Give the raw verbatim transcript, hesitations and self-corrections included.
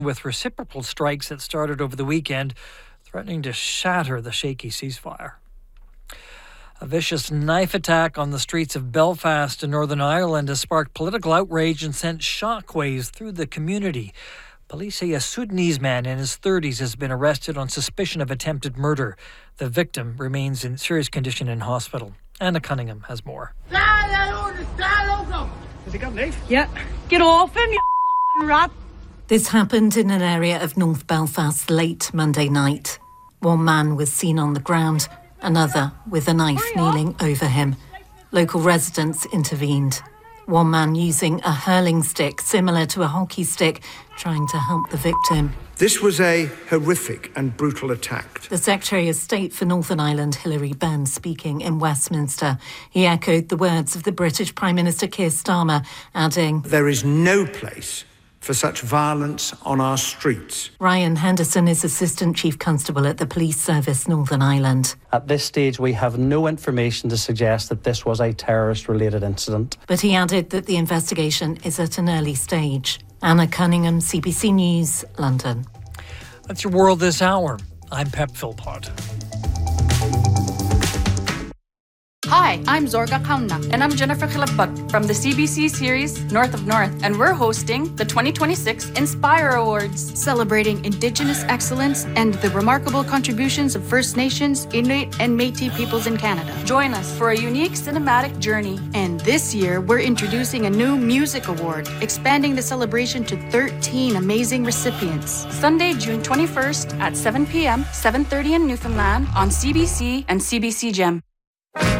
with reciprocal strikes that started over the weekend, threatening to shatter the shaky ceasefire. A vicious knife attack on the streets of Belfast in Northern Ireland has sparked political outrage and sent shockwaves through the community. Police say a Sudanese man in his thirties has been arrested on suspicion of attempted murder. The victim remains in serious condition in hospital. Anna Cunningham has more. Has he got a knife? Yeah. Get off him, you f***ing rat. This happened in an area of North Belfast late Monday night. One man was seen on the ground, another with a knife kneeling over him. Local residents intervened. One man using a hurling stick similar to a hockey stick, trying to help the victim. This was a horrific and brutal attack. The Secretary of State for Northern Ireland, Hilary Benn, speaking in Westminster. He echoed the words of the British Prime Minister Keir Starmer, adding, "There is no place for such violence on our streets." Ryan Henderson is Assistant Chief Constable at the Police Service Northern Ireland. At this stage, we have no information to suggest that this was a terrorist-related incident. But he added that the investigation is at an early stage. Anna Cunningham, C B C News, London. That's your world this hour. I'm Pep Philpott. Hi, I'm Zorga Kauna. And I'm Jennifer Khilaput from the C B C series North of North. And we're hosting the twenty twenty-six Inspire Awards, celebrating Indigenous excellence and the remarkable contributions of First Nations, Inuit, and Métis peoples in Canada. Join us for a unique cinematic journey. And this year, we're introducing a new music award, expanding the celebration to thirteen amazing recipients. Sunday, June twenty-first at seven p.m., seven thirty in Newfoundland on C B C and C B C Gem.